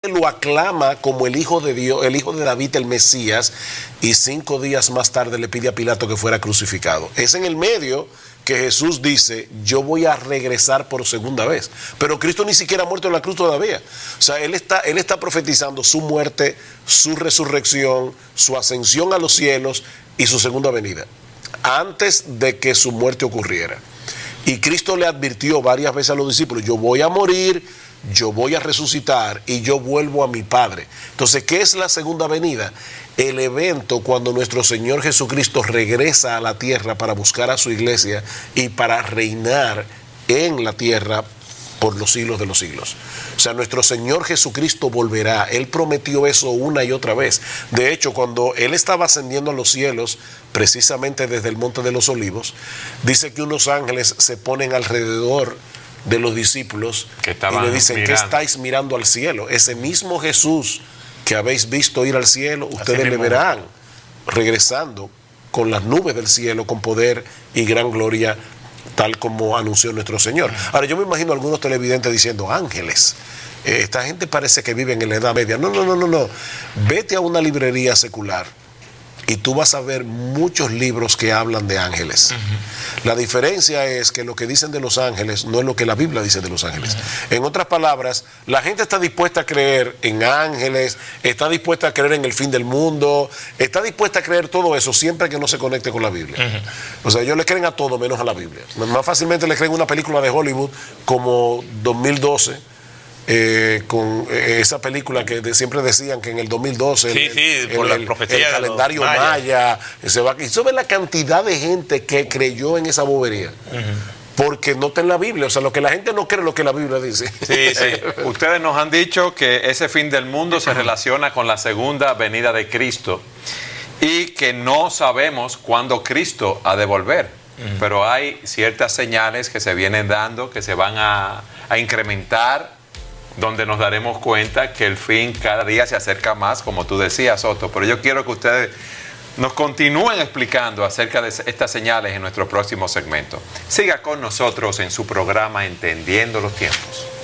lo aclama como el Hijo de Dios, el Hijo de David, el Mesías, y 5 días más tarde le pide a Pilato que fuera crucificado. Es en el medio que Jesús dice, yo voy a regresar por segunda vez. Pero Cristo ni siquiera ha muerto en la cruz todavía. O sea, Él está profetizando su muerte, su resurrección, su ascensión a los cielos y su segunda venida, antes de que su muerte ocurriera. Y Cristo le advirtió varias veces a los discípulos, yo voy a morir, yo voy a resucitar y yo vuelvo a mi Padre. Entonces, ¿qué es la segunda venida? El evento cuando nuestro Señor Jesucristo regresa a la tierra para buscar a su iglesia y para reinar en la tierra por los siglos de los siglos. O sea, nuestro Señor Jesucristo volverá. Él prometió eso una y otra vez. De hecho, cuando Él estaba ascendiendo a los cielos, precisamente desde el Monte de los Olivos, dice que unos ángeles se ponen alrededor de los discípulos y le dicen, ¿qué estáis mirando al cielo? Ese mismo Jesús que habéis visto ir al cielo, ustedes le verán regresando con las nubes del cielo, con poder y gran gloria, tal como anunció nuestro Señor. Ahora, yo me imagino a algunos televidentes diciendo, ángeles, esta gente parece que viven en la Edad Media. No. Vete a una librería secular y tú vas a ver muchos libros que hablan de ángeles. La diferencia es que lo que dicen de los ángeles no es lo que la Biblia dice de los ángeles. En otras palabras, la gente está dispuesta a creer en ángeles, está dispuesta a creer en el fin del mundo, está dispuesta a creer todo eso siempre que no se conecte con la Biblia. O sea, ellos le creen a todo menos a la Biblia. Más fácilmente le creen una película de Hollywood como 2012, con esa película que siempre decían que en el 2012 el calendario maya se va. Y sobre la cantidad de gente que creyó en esa bobería, porque no está en la Biblia. O sea, lo que la gente no cree, lo que la Biblia dice. Sí. Ustedes nos han dicho que ese fin del mundo se relaciona con la segunda venida de Cristo y que no sabemos cuándo Cristo ha de volver. Pero hay ciertas señales que se vienen dando, que se van a incrementar, donde nos daremos cuenta que el fin cada día se acerca más, como tú decías, Soto. Pero yo quiero que ustedes nos continúen explicando acerca de estas señales en nuestro próximo segmento. Siga con nosotros en su programa Entendiendo los Tiempos.